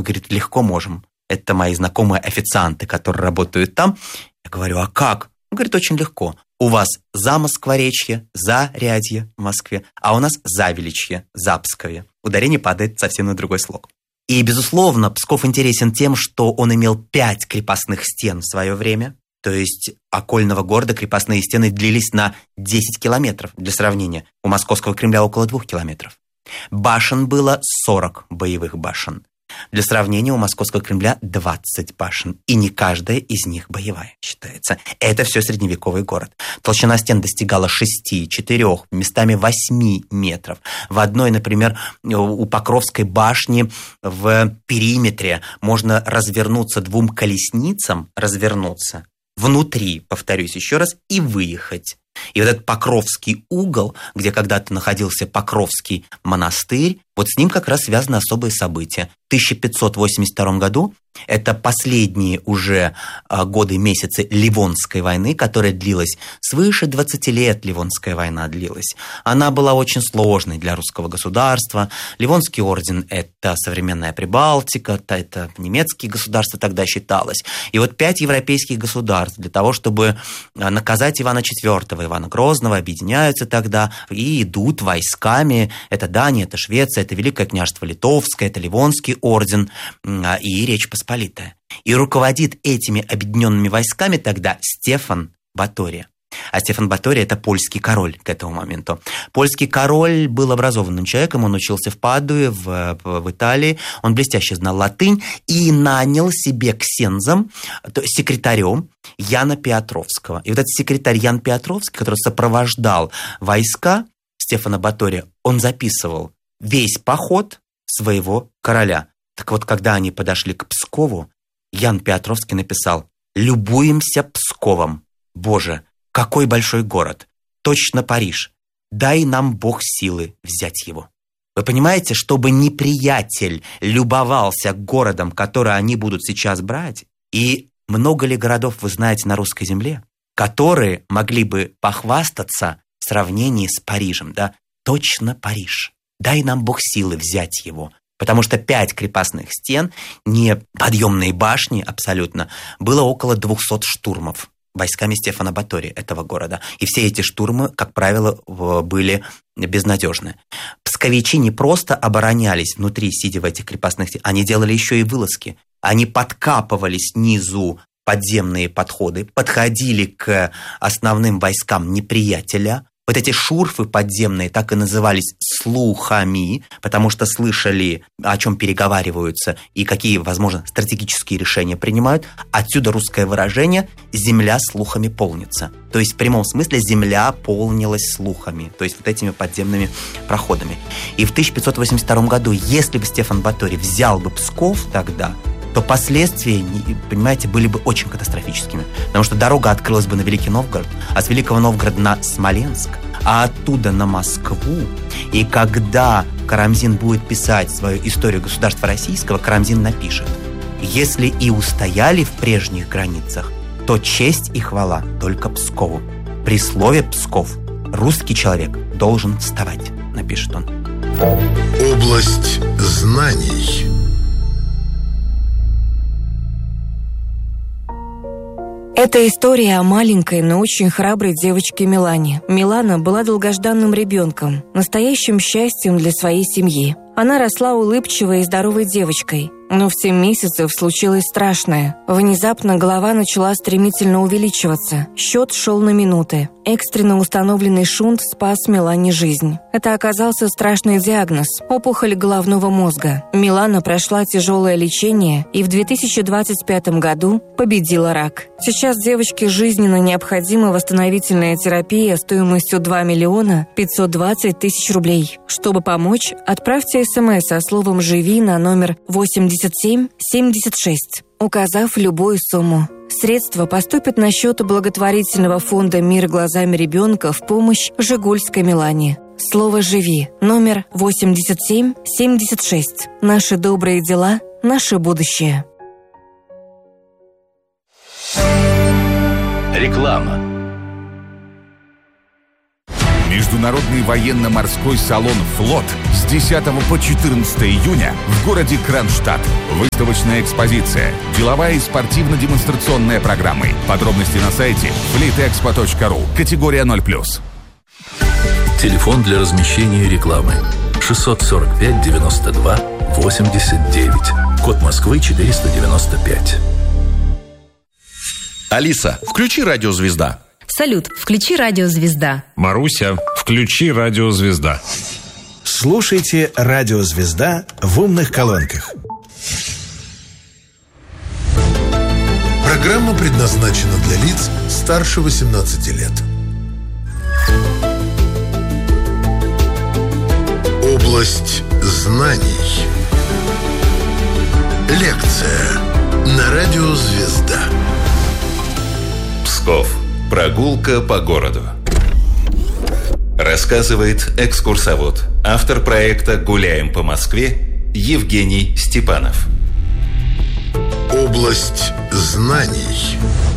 Мы, говорит, легко можем. Это мои знакомые официанты, которые работают там. Я говорю, а как? Он говорит, очень легко. У вас Замоскворечье, Зарядье в Москве, а у нас Завеличье, Запсковье. Ударение падает совсем на другой слог. И, безусловно, Псков интересен тем, что он имел 5 крепостных стен в свое время. То есть окольного города крепостные стены длились на 10 километров. Для сравнения, у Московского Кремля около 2 километров. Башен было 40 боевых башен. Для сравнения, у Московского Кремля 20 башен, и не каждая из них боевая считается. Это все средневековый город. Толщина стен достигала 6, 4, местами 8 метров. В одной, например, у Покровской башни в периметре можно развернуться 2 колесницам, внутри, повторюсь еще раз, и выехать. И вот этот Покровский угол, где когда-то находился Покровский монастырь, вот с ним как раз связаны особые события. В 1582 году, это последние уже годы, месяцы Ливонской войны, которая длилась свыше 20 лет, Ливонская война длилась. Она была очень сложной для русского государства. Ливонский орден – это современная Прибалтика, это немецкие государства тогда считалось. И вот 5 европейских государств для того, чтобы наказать Ивана IV, Ивана Грозного, объединяются тогда и идут войсками. Это Дания, это Швеция, это Великое княжество Литовское, это Ливонский орден и Речь Посполитая. И руководит этими объединенными войсками тогда Стефан Баторий. А Стефан Баторий – это польский король к этому моменту. Польский король был образованным человеком, он учился в Падуе, в Италии, он блестяще знал латынь и нанял себе ксензом, секретарем Яна Петровского. И вот этот секретарь Ян Петровский, который сопровождал войска Стефана Батория, он записывал весь поход своего короля. Так вот, когда они подошли к Пскову, Ян Петровский написал: «Любуемся Псковом. Боже, какой большой город! Точно Париж! Дай нам Бог силы взять его». Вы понимаете, чтобы неприятель любовался городом, который они будут сейчас брать, и много ли городов вы знаете на русской земле, которые могли бы похвастаться в сравнении с Парижем, да? Точно Париж. Дай нам Бог силы взять его. Потому что 5 крепостных стен, не подъемные башни абсолютно, было около 200 штурмов войсками Стефана Батория этого города. И все эти штурмы, как правило, были безнадежны. Псковичи не просто оборонялись внутри, сидя в этих крепостных стенах, они делали еще и вылазки. Они подкапывали снизу подземные подходы, подходили к основным войскам неприятеля. Вот эти шурфы подземные так и назывались слухами, потому что слышали, о чем переговариваются и какие, возможно, стратегические решения принимают. Отсюда русское выражение «земля слухами полнится». То есть в прямом смысле земля полнилась слухами, то есть вот этими подземными проходами. И в 1582 году, если бы Стефан Баторий взял бы Псков тогда, то последствия, понимаете, были бы очень катастрофическими. Потому что дорога открылась бы на Великий Новгород, а с Великого Новгорода на Смоленск, а оттуда на Москву. И когда Карамзин будет писать свою историю государства российского, Карамзин напишет: «Если и устояли в прежних границах, то честь и хвала только Пскову. При слове Псков русский человек должен вставать», напишет он. Область знаний. Это история о маленькой, но очень храброй девочке Милане. Милана была долгожданным ребенком, настоящим счастьем для своей семьи. Она росла улыбчивой и здоровой девочкой. Но в 7 месяцев случилось страшное. Внезапно голова начала стремительно увеличиваться. Счет шел на минуты. Экстренно установленный шунт спас Милане жизнь. Это оказался страшный диагноз – опухоль головного мозга. Милана прошла тяжелое лечение и в 2025 году победила рак. Сейчас девочке жизненно необходима восстановительная терапия стоимостью 2 миллиона 520 тысяч рублей. Чтобы помочь, отправьте СМС со словом «Живи» на номер 8776, указав любую сумму. Средства поступят на счет благотворительного фонда «Мир глазами ребенка» в помощь Жигульской Милане. Слово «Живи» номер 8776. Наши добрые дела, наше будущее. Реклама. Международный военно-морской салон «Флот» с 10 по 14 июня в городе Кронштадт. Выставочная экспозиция, деловая и спортивно-демонстрационная программы. Подробности на сайте fleetexpo.ru. Категория 0+. Телефон для размещения рекламы 645 92 89. Код Москвы 495. Алиса, включи «Радио Звезда». Салют, включи «Радио Звезда». Маруся, включи «Радио Звезда». Слушайте «Радио Звезда» в умных колонках. Программа предназначена для лиц старше 18 лет. Область знаний. Лекция на «Радио Звезда». Псков. Прогулка по городу. Рассказывает экскурсовод, автор проекта «Гуляем по Москве» Евгений Степанов. Область знаний.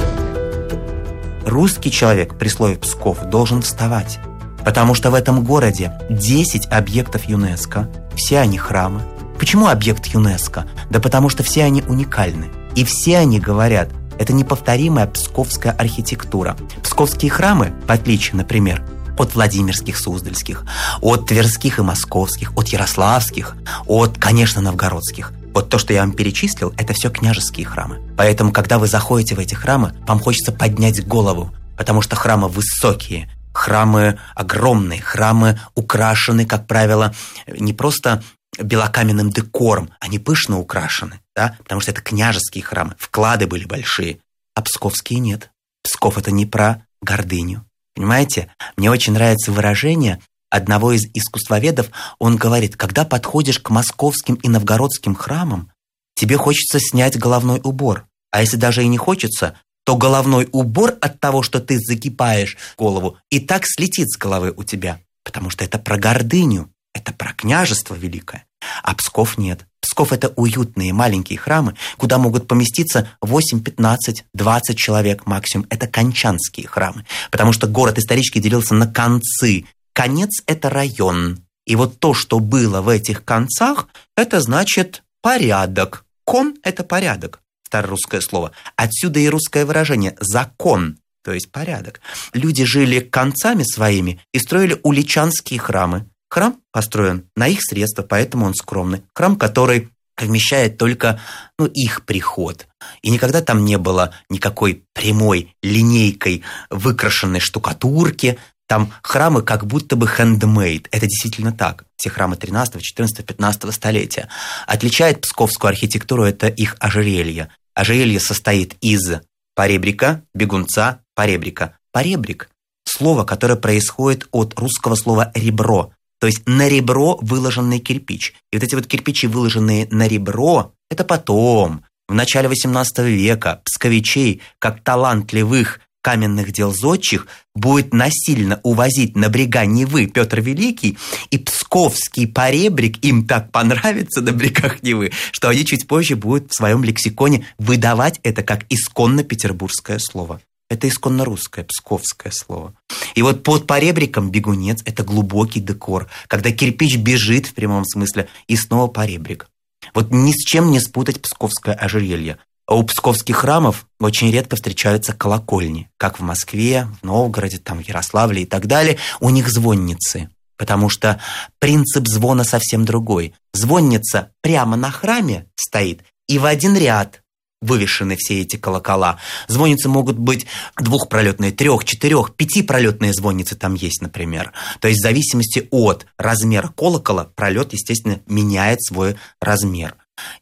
Русский человек при слове «Псков» должен вставать, потому что в этом городе 10 объектов ЮНЕСКО, все они храмы. Почему объект ЮНЕСКо? Да потому что все они уникальны. И все они говорят, это неповторимая псковская архитектура. Псковские храмы, в отличие, например, от владимирских, суздальских, от тверских и московских, от ярославских, от, конечно, новгородских. Вот то, что я вам перечислил, это все княжеские храмы. Поэтому, когда вы заходите в эти храмы, вам хочется поднять голову, потому что храмы высокие, храмы огромные, храмы украшены, как правило, не просто белокаменным декором, они пышно украшены, да? Потому что это княжеские храмы, вклады были большие, а псковские нет. Псков – это не про гордыню, понимаете? Мне очень нравится выражение одного из искусствоведов, он говорит, когда подходишь к московским и новгородским храмам, тебе хочется снять головной убор, а если даже и не хочется, то головной убор от того, что ты загибаешь голову, и так слетит с головы у тебя, потому что это про гордыню. Это про княжество великое. А Псков нет. Псков – это уютные маленькие храмы, куда могут поместиться 8, 15, 20 человек максимум. Это кончанские храмы. Потому что город исторически делился на концы. Конец – это район. И вот то, что было в этих концах, это значит порядок. Кон – это порядок. Старорусское слово. Отсюда и русское выражение «закон». То есть порядок. Люди жили концами своими и строили уличанские храмы. Храм построен на их средства, поэтому он скромный. Храм, который вмещает только их приход. И никогда там не было никакой прямой линейкой выкрашенной штукатурки. Там храмы как будто бы handmade. Это действительно так. Все храмы 13, 14, 15 столетия. Отличает псковскую архитектуру это их ожерелье. Ожерелье состоит из поребрика, бегунца, поребрика. Поребрик – слово, которое происходит от русского слова «ребро». То есть на ребро выложенный кирпич. И вот эти вот кирпичи, выложенные на ребро, это потом, в начале XVIII века, псковичей, как талантливых каменных дел зодчих, будет насильно увозить на брега Невы Петр Великий, и псковский поребрик им так понравится на брегах Невы, что они чуть позже будут в своем лексиконе выдавать это как исконно петербургское слово. Это исконно русское, псковское слово. И вот под поребриком бегунец – это глубокий декор, когда кирпич бежит в прямом смысле, и снова поребрик. Вот ни с чем не спутать псковское ожерелье. А у псковских храмов очень редко встречаются колокольни, как в Москве, в Новгороде, там, в Ярославле и так далее. У них звонницы, потому что принцип звона совсем другой. Звонница прямо на храме стоит, и в один ряд вывешены все эти колокола. Звонницы могут быть двухпролетные, 3, 4, 5-пролетные звонницы там есть, например. То есть в зависимости от размера колокола пролет, естественно, меняет свой размер.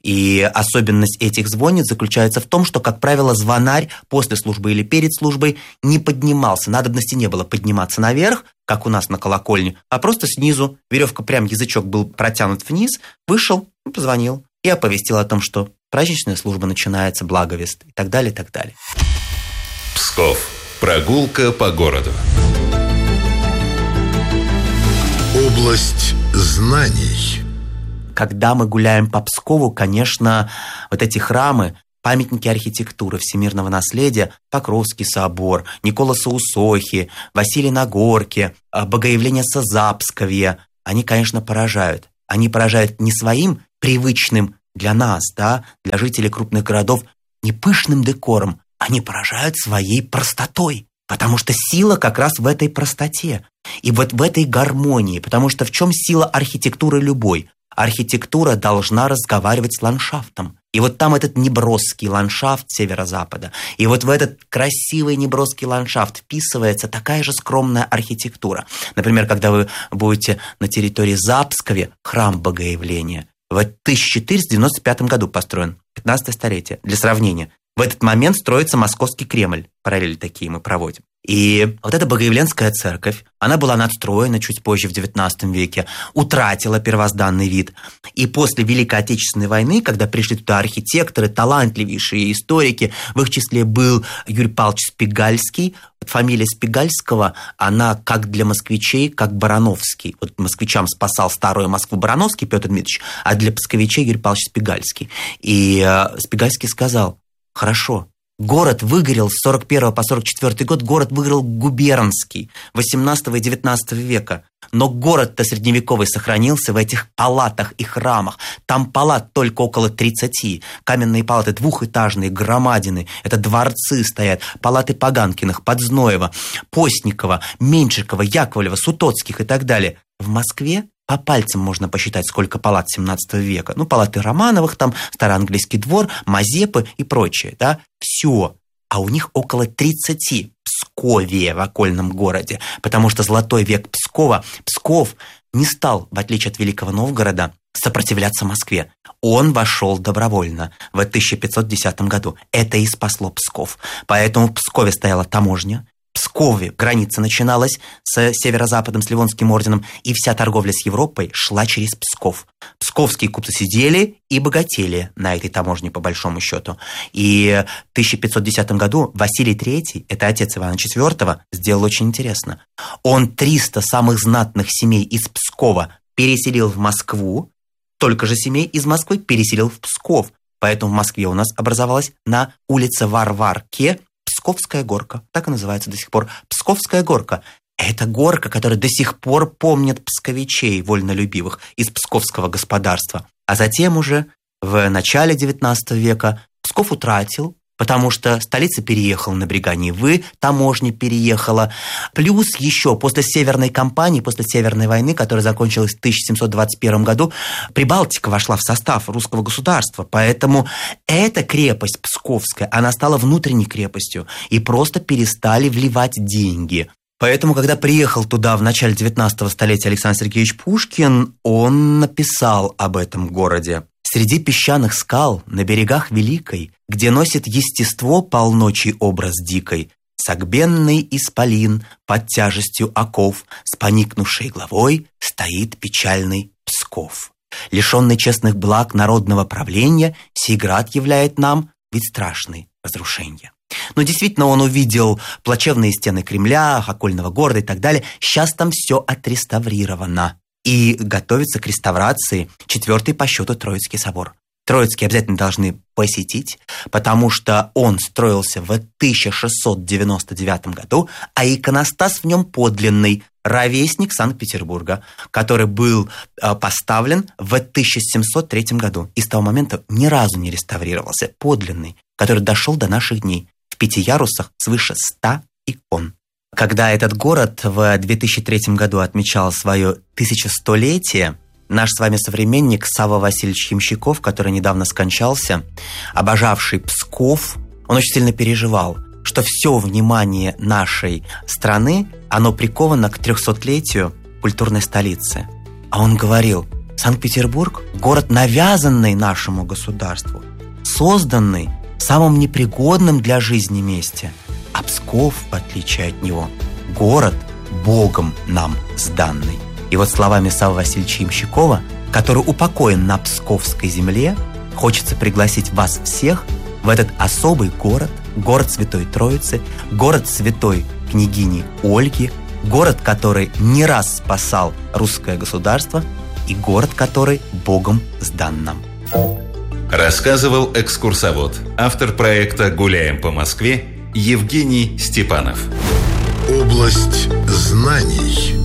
И особенность этих звонниц заключается в том, что, как правило, звонарь после службы или перед службой не поднимался. Надобности не было подниматься наверх, как у нас на колокольне, а просто снизу. Веревка, прям язычок был протянут вниз, вышел, позвонил и оповестил о том, что праздничная служба начинается, благовест и так далее, и так далее. Псков. Прогулка по городу. Область знаний. Когда мы гуляем по Пскову, конечно, вот эти храмы, памятники архитектуры всемирного наследия, Покровский собор, Николаса Усохи, Василий Нагорки, Богоявление Созапсковья, они, конечно, поражают. Они поражают не своим привычным для нас, да, для жителей крупных городов, не пышным декором, они поражают своей простотой. Потому что сила как раз в этой простоте и вот в этой гармонии. Потому что в чем сила архитектуры любой? Архитектура должна разговаривать с ландшафтом. И вот там этот неброский ландшафт северо-запада. И вот в этот красивый неброский ландшафт вписывается такая же скромная архитектура. Например, когда вы будете на территории Запсковья, храм Богоявления, в 1495 году построен, 15 столетие, для сравнения. В этот момент строится Московский Кремль. Параллели такие мы проводим. И вот эта Богоявленская церковь, она была надстроена чуть позже, в XIX веке, утратила первозданный вид. И после Великой Отечественной войны, когда пришли туда архитекторы, талантливейшие историки, в их числе был Юрий Павлович Спигальский. Фамилия Спигальского, она как для москвичей, как Барановский. Вот москвичам спасал старую Москву Барановский Петр Дмитриевич, а для псковичей Юрий Павлович Спигальский. И Спигальский сказал: хорошо, город выгорел с 41 по 44 год, город выгорел губернский 18 и 19 века. Но город-то средневековый сохранился в этих палатах и храмах. Там палат только около 30. Каменные палаты двухэтажные, громадины. Это дворцы стоят. Палаты Поганкиных, Подзноева, Постникова, Меньшикова, Яковлева, Сутоцких и так далее. В Москве по пальцам можно посчитать, сколько палат 17 века. Ну, палаты Романовых, там, Староанглийский двор, Мазепы и прочее, да. Все. А у них около 30 в Пскове, в окольном городе. Потому что золотой век Пскова, Псков не стал, в отличие от Великого Новгорода, сопротивляться Москве. Он вошел добровольно в 1510 году. Это и спасло Псков. Поэтому в Пскове стояла таможня. В Пскове граница начиналась с северо-западом, с Ливонским орденом, и вся торговля с Европой шла через Псков. Псковские купцы сидели и богатели на этой таможне, по большому счету. И в 1510 году Василий III, это отец Ивана IV, сделал очень интересно. Он 300 самых знатных семей из Пскова переселил в Москву, столько же семей из Москвы переселил в Псков. Поэтому в Москве у нас образовалась на улице Варварке Псковская горка, так и называется до сих пор. Псковская горка. Это горка, которая до сих пор помнит псковичей вольнолюбивых из псковского господарства. А затем уже в начале XIX века Псков утратил, потому что столица переехала на берега Невы, таможня переехала. Плюс еще после Северной кампании, после Северной войны, которая закончилась в 1721 году, Прибалтика вошла в состав русского государства. Поэтому эта крепость псковская, она стала внутренней крепостью. И просто перестали вливать деньги. Поэтому, когда приехал туда в начале 19 столетия Александр Сергеевич Пушкин, он написал об этом городе. Среди песчаных скал, на берегах Великой, где носит естество полночий образ дикой, согбенный исполин под тяжестью оков, с поникнувшей главой стоит печальный Псков. Лишенный честных благ народного правления, сей град являет нам ведь страшный разрушение. Но действительно он увидел плачевные стены Кремля, окольного города и так далее. Сейчас там все отреставрировано. И готовится к реставрации 4-й по счету Троицкий собор. Троицкий обязательно должны посетить, потому что он строился в 1699 году, а иконостас в нем подлинный, ровесник Санкт-Петербурга, который был поставлен в 1703 году. И с того момента ни разу не реставрировался. Подлинный, который дошел до наших дней. В 5 ярусах свыше 100 икон. Когда этот город в 2003 году отмечал свое 1100-летие, наш с вами современник Савва Васильевич Ямщиков, который недавно скончался, обожавший Псков, он очень сильно переживал, что все внимание нашей страны, оно приковано к 300-летию культурной столицы. А он говорил: Санкт-Петербург – город, навязанный нашему государству, созданный в самом непригодном для жизни месте. А Псков, в отличие от него, город Богом нам сданный. И вот словами Саввы Васильевича Ямщикова, который упокоен на Псковской земле, хочется пригласить вас всех в этот особый город, город Святой Троицы, город святой княгини Ольги, город, который не раз спасал русское государство, и город, который Богом сдан нам. Рассказывал экскурсовод, автор проекта «Гуляем по Москве» Евгений Степанов. Область знаний.